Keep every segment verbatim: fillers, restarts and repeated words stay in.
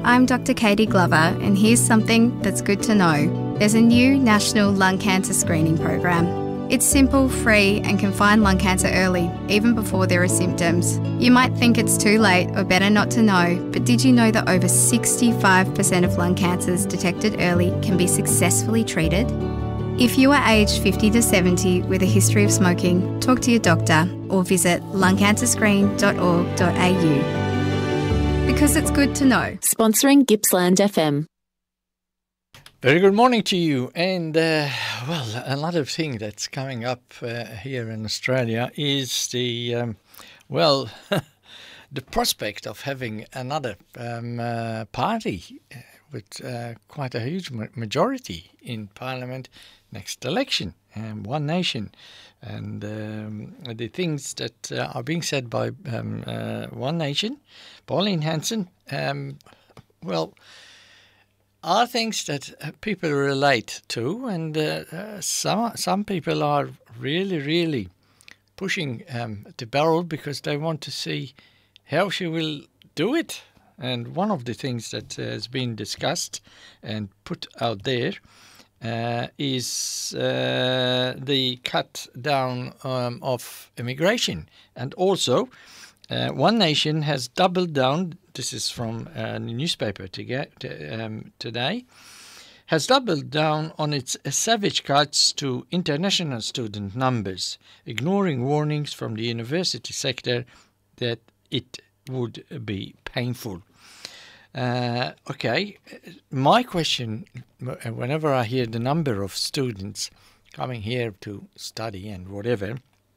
I'm Doctor Katie Glover, and here's something that's good to know. There's a new national lung cancer screening program. It's simple, free, and can find lung cancer early, even before there are symptoms. You might think it's too late or better not to know, but did you know that over sixty-five percent of lung cancers detected early can be successfully treated? If you are aged fifty to seventy with a history of smoking, talk to your doctor or visit lung cancer screen dot org dot a u. Because it's good to know. Sponsoring Gippsland F M. Very good morning to you. And, uh, well, another thing that's coming up uh, here in Australia is the, um, well, the prospect of having another um, uh, party with uh, quite a huge ma- majority in Parliament next election, um, One Nation. And um, the things that uh, are being said by um, uh, One Nation, Pauline Hanson, um, well, are things that uh, people relate to, and uh, uh, some some people are really, really pushing um, the barrel because they want to see how she will do it. And one of the things that has been discussed and put out there uh, is uh, the cut down um, of immigration, and also uh, One Nation has doubled down. This is from a newspaper to get, to, um, today, has doubled down on its savage cuts to international student numbers, ignoring warnings from the university sector that it would be painful. Uh, okay, my question, whenever I hear the number of students coming here to study and whatever,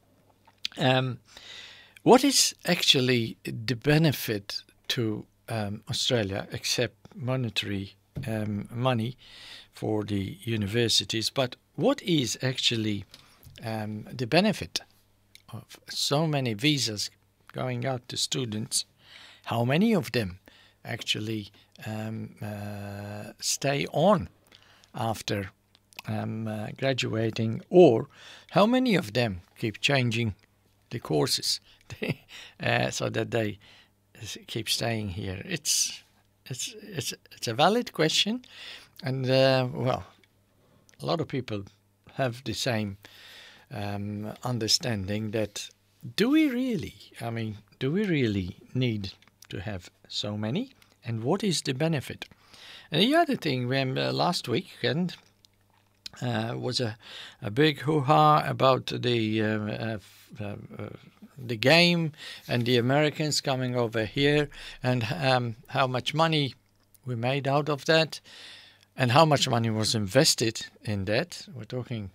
um, what is actually the benefit to um, Australia except monetary um, money for the universities? But what is actually um, the benefit of so many visas going out to students? How many of them actually um, uh, stay on after um, uh, graduating, or how many of them keep changing the courses uh, so that they keep staying here? It's it's it's it's a valid question, and uh, well, a lot of people have the same um, understanding that do we really? I mean, do we really need to have so many? And what is the benefit? And the other thing, when uh, last weekend uh, was a a big hoo-ha about the uh, uh, uh, the game and the Americans coming over here, and um, how much money we made out of that, and how much money was invested in that. We're talking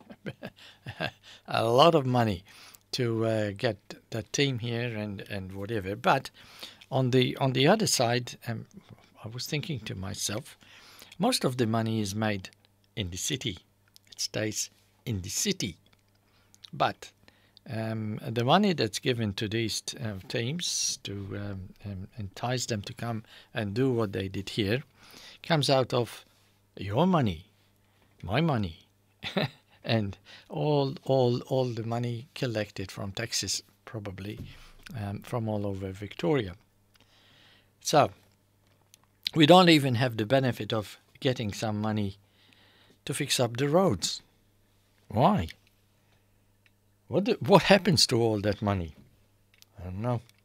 a lot of money to uh, get that team here and, and whatever. But on the on the other side, um, I was thinking to myself, most of the money is made in the city. It stays in the city. But Um, the money that's given to these uh, teams to um, um, entice them to come and do what they did here comes out of your money, my money, and all all all the money collected from taxes, probably um, from all over Victoria. So we don't even have the benefit of getting some money to fix up the roads. Why? What do, what happens to all that money? I don't know.